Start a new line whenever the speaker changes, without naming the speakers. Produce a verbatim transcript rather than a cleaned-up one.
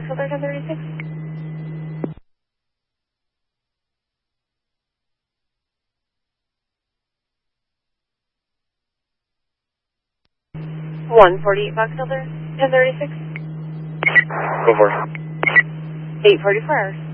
Foxtrot ten thirty-six. one forty-eight Foxtrot ten thirty-six.
Go for it.
eight forty-four hours.